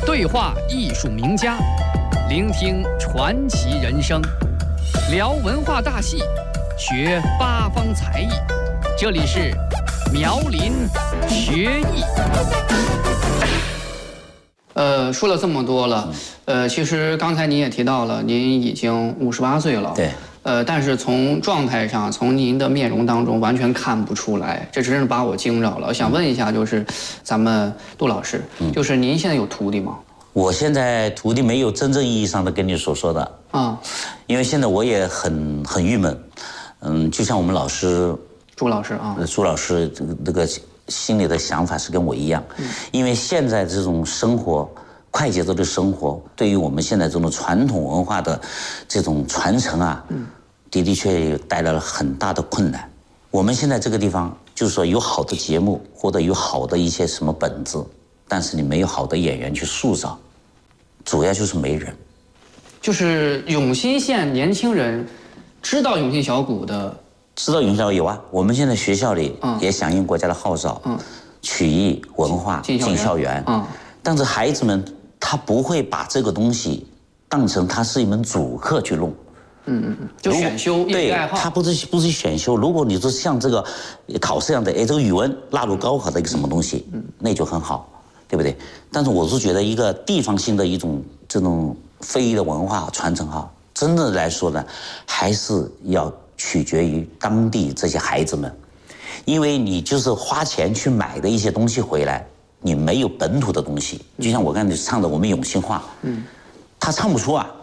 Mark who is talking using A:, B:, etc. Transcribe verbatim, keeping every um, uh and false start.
A: 对话艺术名家，聆听传奇人生，聊文化大戏，学八方才艺。这里是苗林学艺。呃，说了这么多了，呃，其实刚才您也提到了，您已经五十八岁了。
B: 对。
A: 呃，但是从状态上，从您的面容当中完全看不出来，这真是把我惊着了。我想问一下，就是咱们杜老师，嗯、就是您现在有徒弟吗？
B: 我现在徒弟没有真正意义上的跟你所说的啊，因为现在我也很很郁闷，嗯，就像我们老师
A: 朱老师啊，
B: 朱老师这个这个心里的想法是跟我一样，嗯、因为现在这种生活。快节奏的生活对于我们现在这种传统文化的这种传承啊，嗯、的的确确带来了很大的困难。我们现在这个地方就是说有好的节目或者有好的一些什么本子，但是你没有好的演员去塑造，主要就是没人。
A: 就是永新县年轻人知道永信小鼓的，
B: 知道永信小鼓有啊，我们现在学校里也响应国家的号召，嗯、曲艺文化进校园，嗯、但是孩子们。他不会把这个东西当成他是一门主课去弄，
A: 嗯嗯嗯，就选修
B: 对，他不是不是选修。如果你说像这个考试一样的，哎，这个语文纳入高考的一个什么东西，嗯，那就很好，对不对？但是我是觉得一个地方性的一种这种非遗的文化传承哈，真的来说呢，还是要取决于当地这些孩子们，因为你就是花钱去买的一些东西回来。你没有本土的东西，就像我刚才唱的我们永兴话，嗯，他唱不出啊，